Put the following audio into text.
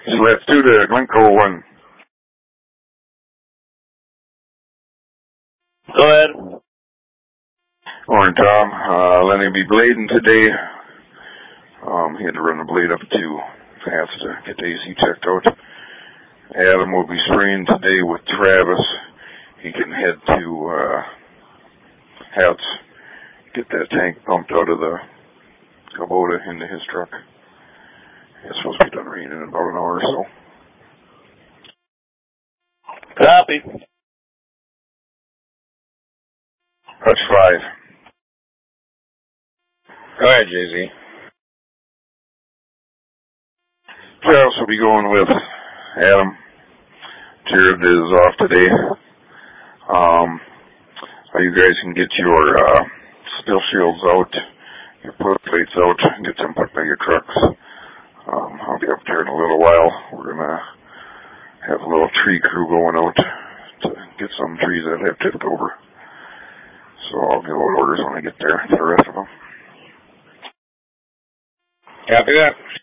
So let's do the Glencoe one. Go ahead. Morning, Tom. Lenny be blading today. He had to run the blade up too fast to get the AC checked out. Adam will be spraying today with Travis. He can head to Hats, get that tank pumped out of the Kubota into his truck. It's supposed to be done raining in about an hour or so. Copy. Touch 5. Go ahead, JZ. Travis will be going with Adam. Jared is off today. You guys can get your spill shields out, your put plates out, and get them put by your trucks. I'll be up there in a little while. We're going to have a little tree crew going out to get some trees that have tipped over. So I'll give out orders when I get there for the rest of them. Copy that.